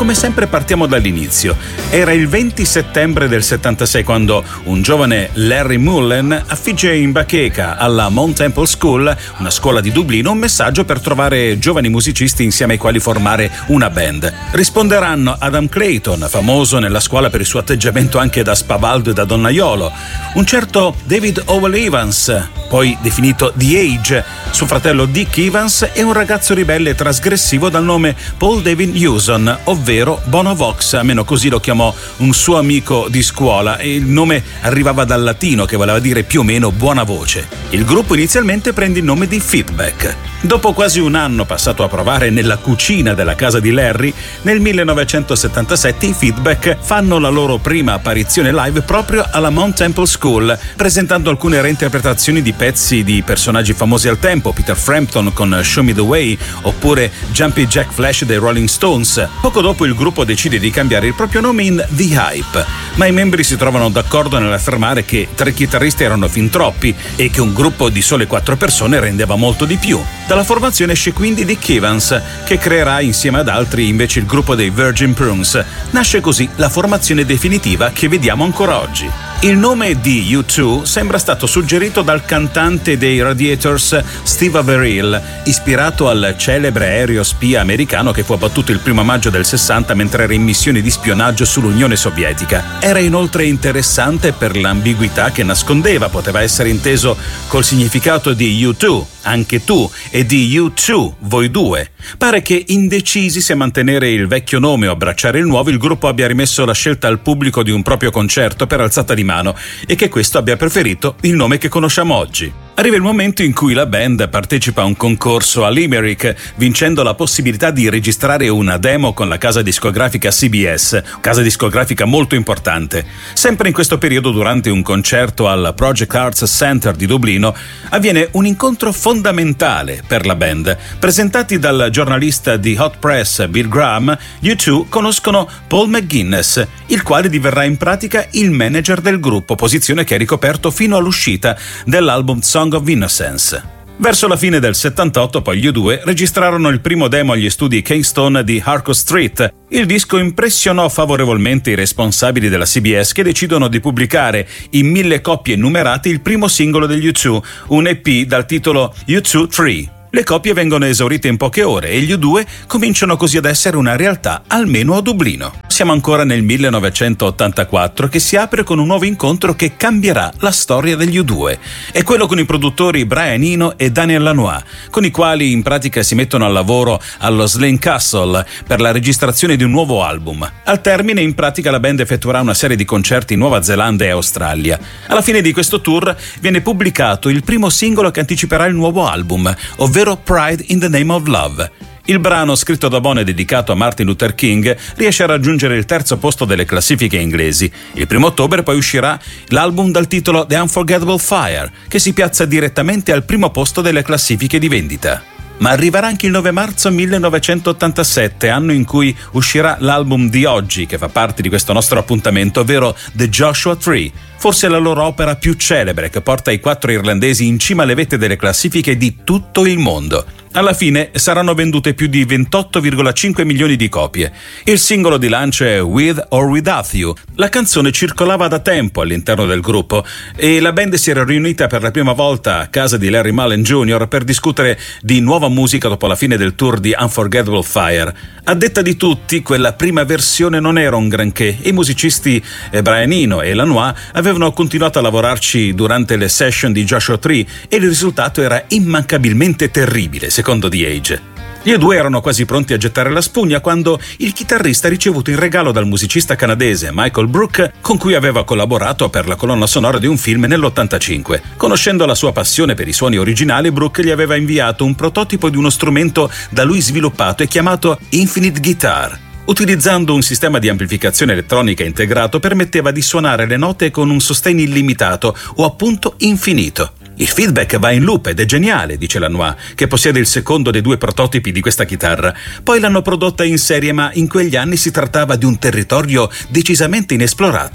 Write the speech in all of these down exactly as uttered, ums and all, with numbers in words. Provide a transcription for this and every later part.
come sempre partiamo dall'inizio. Era il venti settembre del settantasei quando un giovane Larry Mullen affigge in bacheca alla Mount Temple School, una scuola di Dublino, un messaggio per trovare giovani musicisti insieme ai quali formare una band. Risponderanno Adam Clayton, famoso nella scuola per il suo atteggiamento anche da spavaldo e da donnaiolo, un certo David Howell Evans, poi definito The Age, suo fratello Dick Evans e un ragazzo ribelle e trasgressivo dal nome Paul David Hewson, ovvero Bono Vox, almeno così lo chiamò un suo amico di scuola, e il nome arrivava dal latino che voleva dire più o meno buona voce. Il gruppo inizialmente prende il nome di Feedback. Dopo quasi un anno passato a provare nella cucina della casa di Larry, nel millenovecentosettantasette i Feedback fanno la loro prima apparizione live proprio alla Mount Temple School, presentando alcune reinterpretazioni di pezzi di personaggi famosi al tempo, Peter Frampton con Show Me the Way oppure Jumpy Jack Flash dei Rolling Stones. Poco dopo il gruppo decide di cambiare il proprio nome in The Hype, ma i membri si trovano d'accordo nell'affermare che tre chitarristi erano fin troppi e che un gruppo di sole quattro persone rendeva molto di più. Dalla formazione esce quindi Dick Evans, che creerà insieme ad altri invece il gruppo dei Virgin Prunes. Nasce così la formazione definitiva che vediamo ancora oggi. Il nome di U due sembra stato suggerito dal cantante dei Radiators Steve Averill, ispirato al celebre aereo spia americano che fu abbattuto il primo maggio del sessanta mentre era in missione di spionaggio sull'Unione Sovietica. Era inoltre interessante per l'ambiguità che nascondeva, poteva essere inteso col significato di You Too, anche tu, e di You Two, voi due. Pare che indecisi se mantenere il vecchio nome o abbracciare il nuovo, il gruppo abbia rimesso la scelta al pubblico di un proprio concerto per alzata di mano e che questo abbia preferito il nome che conosciamo oggi. Arriva il momento in cui la band partecipa a un concorso a Limerick, vincendo la possibilità di registrare una demo con la casa discografica C B S, casa discografica molto importante. Sempre in questo periodo, durante un concerto al Project Arts Center di Dublino, avviene un incontro fondamentale per la band. Presentati dal giornalista di Hot Press Bill Graham, U due conoscono Paul McGuinness, il quale diverrà in pratica il manager del gruppo, posizione che ha ricoperto fino all'uscita dell'album Song of Innocence. Verso la fine del settantotto poi gli U due registrarono il primo demo agli studi Kingston di Harcourt Street. Il disco impressionò favorevolmente i responsabili della C B S, che decidono di pubblicare in mille copie numerate il primo singolo degli U due, un E P dal titolo U due tre. Le copie vengono esaurite in poche ore e gli U due cominciano così ad essere una realtà, almeno a Dublino. Siamo ancora nel millenovecentottantaquattro, che si apre con un nuovo incontro che cambierà la storia degli U due. È quello con i produttori Brian Eno e Daniel Lanois, con i quali in pratica si mettono al lavoro allo Slane Castle per la registrazione di un nuovo album. Al termine, in pratica, la band effettuerà una serie di concerti in Nuova Zelanda e Australia. Alla fine di questo tour viene pubblicato il primo singolo che anticiperà il nuovo album, ovvero Pride in the Name of Love. Il brano, scritto da Bono e dedicato a Martin Luther King, riesce a raggiungere il terzo posto delle classifiche inglesi. Il primo ottobre poi uscirà l'album dal titolo The Unforgettable Fire, che si piazza direttamente al primo posto delle classifiche di vendita. Ma arriverà anche il nove marzo millenovecentottantasette, anno in cui uscirà l'album di oggi, che fa parte di questo nostro appuntamento, ovvero The Joshua Tree, forse la loro opera più celebre, che porta i quattro irlandesi in cima alle vette delle classifiche di tutto il mondo. Alla fine saranno vendute più di ventotto virgola cinque milioni di copie. Il singolo di lancio è With or Without You. La canzone circolava da tempo all'interno del gruppo e la band si era riunita per la prima volta a casa di Larry Mullen Junior per discutere di nuova musica dopo la fine del tour di Unforgettable Fire. A detta di tutti, quella prima versione non era un granché e i musicisti Brian Eno e Lanois avevano continuato a lavorarci durante le session di Joshua Tree e il risultato era immancabilmente terribile, secondo The Age. Gli due erano quasi pronti a gettare la spugna quando il chitarrista ha ricevuto in regalo dal musicista canadese Michael Brook, con cui aveva collaborato per la colonna sonora di un film nell'ottantacinque. Conoscendo la sua passione per i suoni originali, Brook gli aveva inviato un prototipo di uno strumento da lui sviluppato e chiamato Infinite Guitar. Utilizzando un sistema di amplificazione elettronica integrato, permetteva di suonare le note con un sostegno illimitato o appunto infinito. Il feedback va in loop ed è geniale, dice Lanois, che possiede il secondo dei due prototipi di questa chitarra. Poi l'hanno prodotta in serie, ma in quegli anni si trattava di un territorio decisamente inesplorato.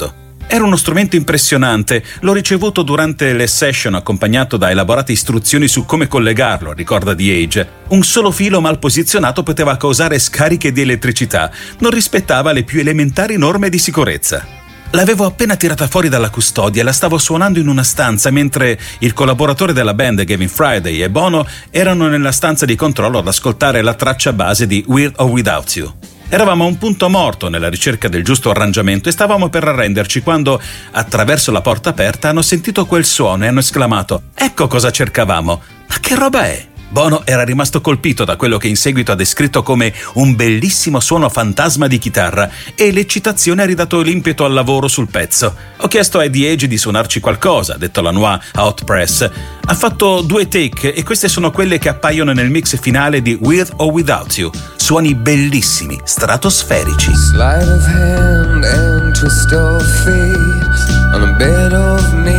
Era uno strumento impressionante, l'ho ricevuto durante le session accompagnato da elaborate istruzioni su come collegarlo, ricorda The Age. Un solo filo mal posizionato poteva causare scariche di elettricità, non rispettava le più elementari norme di sicurezza. L'avevo appena tirata fuori dalla custodia e la stavo suonando in una stanza mentre il collaboratore della band, Gavin Friday, e Bono erano nella stanza di controllo ad ascoltare la traccia base di With or Without You. Eravamo a un punto morto nella ricerca del giusto arrangiamento e stavamo per arrenderci quando, attraverso la porta aperta, hanno sentito quel suono e hanno esclamato «Ecco cosa cercavamo! Ma che roba è?» Bono era rimasto colpito da quello che in seguito ha descritto come un bellissimo suono fantasma di chitarra e l'eccitazione ha ridato l'impeto al lavoro sul pezzo. Ho chiesto a Eddie Age di suonarci qualcosa, ha detto Lanois a Hot Press. Ha fatto due take e queste sono quelle che appaiono nel mix finale di With or Without You. Suoni bellissimi, stratosferici. Sleight of hand and twist of fate on a bed of nature.